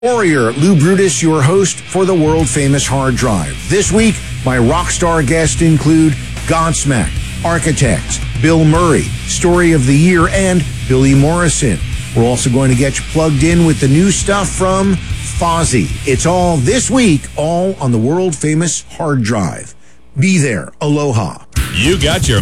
Warrior, Lou Brutus, your host for the world-famous Hard Drive. This week, my rock star guests include Godsmack, Architects, Bill Murray, Story of the Year, and Billy Morrison. We're also going to get you plugged in with the new stuff from Fozzy. It's all this week, all on the world-famous Hard Drive. Be there. Aloha. You got your